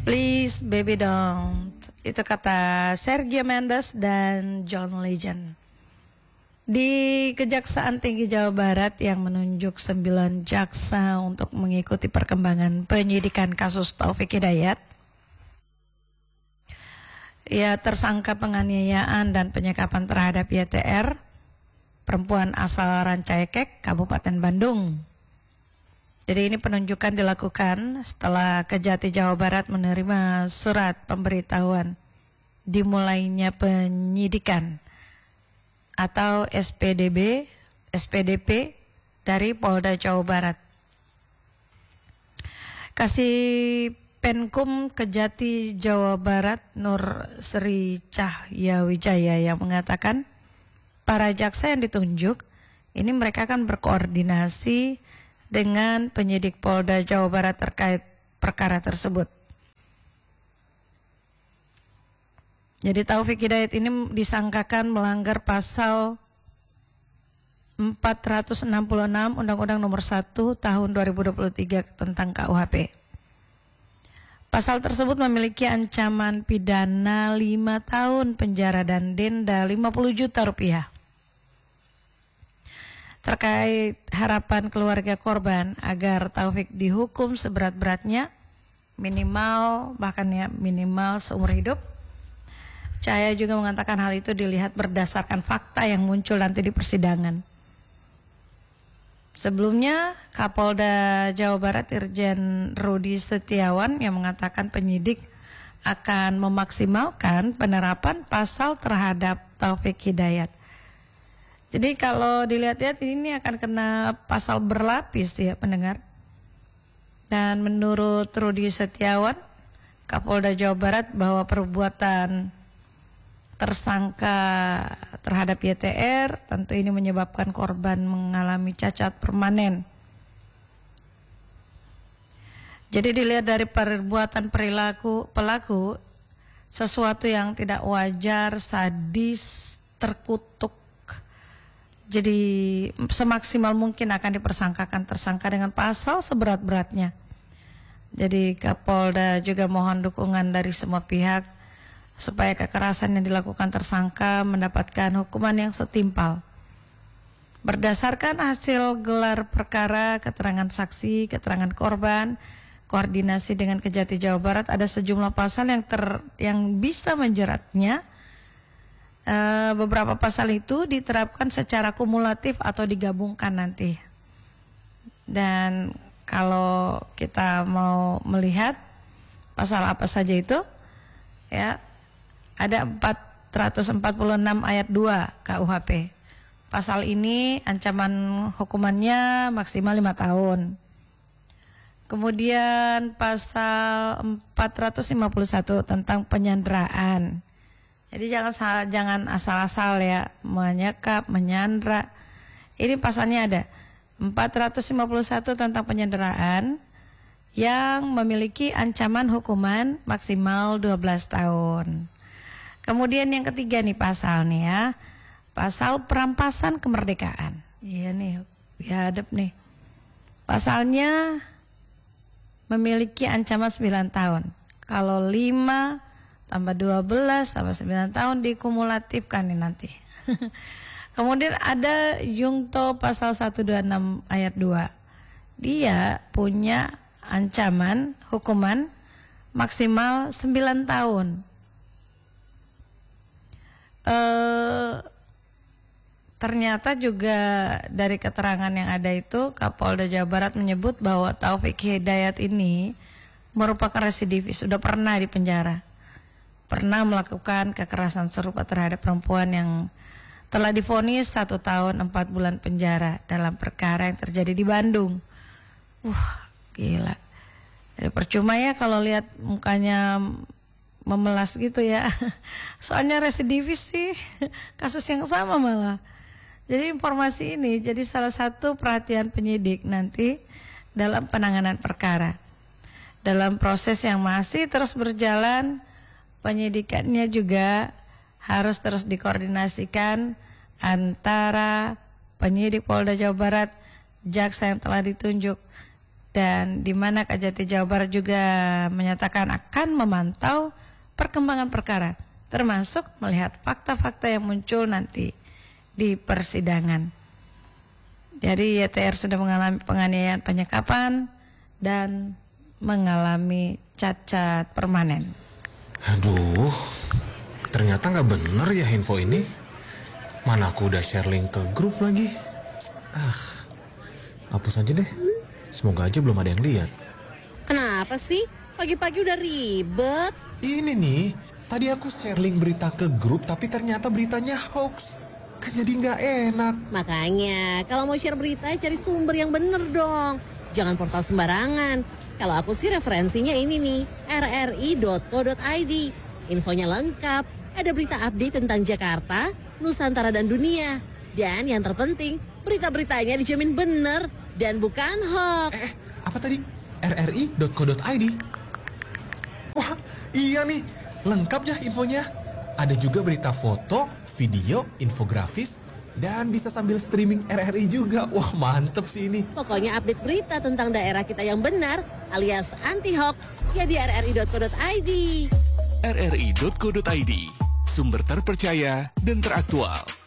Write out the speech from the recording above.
Please baby don't. Itu kata Sergio Mendes dan John Legend. Di Kejaksaan Tinggi Jawa Barat yang menunjuk 9 jaksa untuk mengikuti perkembangan penyidikan kasus Taufik Hidayat. Ia tersangka penganiayaan dan penyekapan terhadap YTR, perempuan asal Rancaikek, Kabupaten Bandung. Jadi ini penunjukan dilakukan setelah Kejati Jawa Barat menerima surat pemberitahuan dimulainya penyidikan atau SPDP dari Polda Jawa Barat. Kasih Penkum Kejati Jawa Barat Nur Sri Cahyawijaya yang mengatakan para jaksa yang ditunjuk ini mereka akan berkoordinasi dengan penyidik Polda Jawa Barat terkait perkara tersebut. Jadi Taufik Hidayat ini disangkakan melanggar pasal 466 Undang-Undang Nomor 1 Tahun 2023 tentang KUHP. Pasal tersebut memiliki ancaman pidana 5 tahun penjara dan denda 50 juta rupiah. Terkait harapan keluarga korban agar Taufik dihukum seberat-beratnya, minimal seumur hidup. Cahaya juga mengatakan hal itu dilihat berdasarkan fakta yang muncul nanti di persidangan. Sebelumnya Kapolda Jawa Barat Irjen Rudi Setiawan yang mengatakan penyidik akan memaksimalkan penerapan pasal terhadap Taufik Hidayat. Jadi kalau dilihat-lihat ini akan kena pasal berlapis ya pendengar. Dan menurut Rudi Setiawan, Kapolda Jawa Barat bahwa perbuatan tersangka terhadap YTR tentu ini menyebabkan korban mengalami cacat permanen. Jadi dilihat dari perbuatan perilaku pelaku, sesuatu yang tidak wajar, sadis, terkutuk. Jadi semaksimal mungkin akan dipersangkakan tersangka dengan pasal seberat-beratnya. Jadi Kapolda juga mohon dukungan dari semua pihak supaya kekerasan yang dilakukan tersangka mendapatkan hukuman yang setimpal. Berdasarkan hasil gelar perkara, keterangan saksi, keterangan korban, koordinasi dengan Kejati Jawa Barat, ada sejumlah pasal yang bisa menjeratnya. Beberapa pasal itu diterapkan secara kumulatif atau digabungkan nanti. Dan kalau kita mau melihat pasal apa saja itu, ya ada 446 ayat 2 KUHP. Pasal ini ancaman hukumannya maksimal 5 tahun. Kemudian pasal 451 tentang penyanderaan. Jadi jangan asal-asal ya menyekap, menyandra. Ini pasalnya ada 451 tentang penyanderaan yang memiliki ancaman hukuman maksimal 12 tahun. Kemudian yang ketiga nih pasal nih ya, pasal perampasan kemerdekaan. Iya nih, biadab nih. Pasalnya memiliki ancaman 9 tahun. Kalau 5 tambah 12 tambah 9 tahun dikumulatifkan nih nanti. Kemudian ada Jungto pasal 126 ayat 2. Dia punya ancaman hukuman maksimal 9 tahun. Ternyata juga dari keterangan yang ada itu Kapolda Jawa Barat menyebut bahwa Taufik Hidayat ini merupakan residivis, sudah pernah di penjara. Pernah melakukan kekerasan serupa terhadap perempuan yang telah divonis 1 tahun 4 bulan penjara dalam perkara yang terjadi di Bandung. Gila. Jadi percuma ya kalau lihat mukanya memelas gitu ya. Soalnya residivis sih, kasus yang sama malah. Jadi informasi ini jadi salah satu perhatian penyidik nanti dalam penanganan perkara. Dalam proses yang masih terus berjalan, penyidikannya juga harus terus dikoordinasikan antara penyidik Polda Jawa Barat, jaksa yang telah ditunjuk Dan di mana Kejati Jawa Barat juga menyatakan akan memantau perkembangan perkara, termasuk melihat fakta-fakta yang muncul nanti di persidangan. Jadi YTR sudah mengalami penganiayaan penyekapan dan mengalami cacat permanen. Aduh, ternyata nggak bener ya info ini. Mana aku udah share link ke grup lagi. Hapus aja deh. Semoga aja belum ada yang lihat. Kenapa sih? Pagi-pagi udah ribet. Ini nih, tadi aku share link berita ke grup tapi ternyata beritanya hoax. Kan jadi nggak enak. Makanya kalau mau share berita cari sumber yang bener dong. Jangan portal sembarangan. Kalau aku sih referensinya ini nih, rri.co.id. Infonya lengkap, ada berita update tentang Jakarta, Nusantara dan dunia. Dan yang terpenting, berita-beritanya dijamin bener dan bukan hoax. Apa tadi? rri.co.id. Wah, iya nih, lengkap ya infonya. Ada juga berita foto, video, infografis, dan bisa sambil streaming RRI juga. Wah, mantep sih ini. Pokoknya update berita tentang daerah kita yang benar alias anti-hoax ya di rri.co.id. rri.co.id, sumber terpercaya dan teraktual.